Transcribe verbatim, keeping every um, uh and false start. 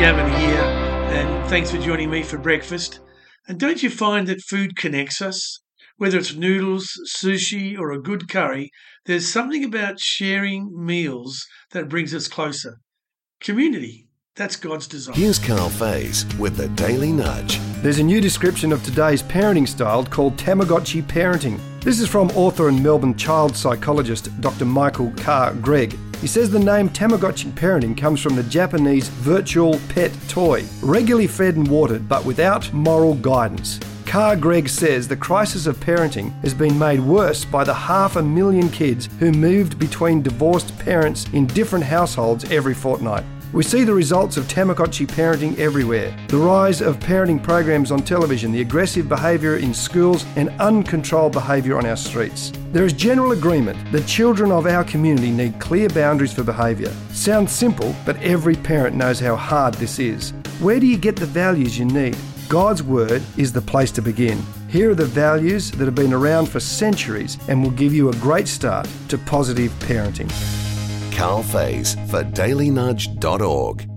Gavin here, and thanks for joining me for breakfast. And don't you find that food connects us? Whether it's noodles, sushi, or a good curry, there's something about sharing meals that brings us closer. Community, that's God's design. Here's Carl Faze with the Daily Nudge. There's a new description of today's parenting style called Tamagotchi parenting. This is from author and Melbourne child psychologist Doctor Michael Carr Gregg. He says the name Tamagotchi parenting comes from the Japanese virtual pet toy, regularly fed and watered but without moral guidance. Carr Gregg says the crisis of parenting has been made worse by the half a million kids who moved between divorced parents in different households every fortnight. We see the results of Tamagotchi parenting everywhere. The rise of parenting programs on television, the aggressive behaviour in schools and uncontrolled behaviour on our streets. There is general agreement that children of our community need clear boundaries for behaviour. Sounds simple, but every parent knows how hard this is. Where do you get the values you need? God's Word is the place to begin. Here are the values that have been around for centuries and will give you a great start to positive parenting. Carl Faze for daily nudge dot org.